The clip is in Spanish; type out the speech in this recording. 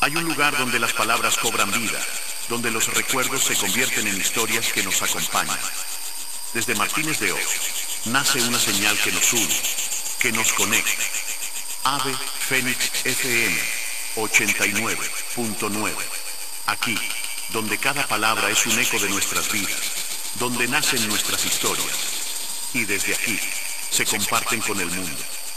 Hay un lugar donde las palabras cobran vida, donde los recuerdos se convierten en historias que nos acompañan. Desde Martínez de Oz, nace una señal que nos une, que nos conecta. Ave Fénix FM 89.9. Aquí, donde cada palabra es un eco de nuestras vidas, donde nacen nuestras historias. Y desde aquí, se comparten con el mundo.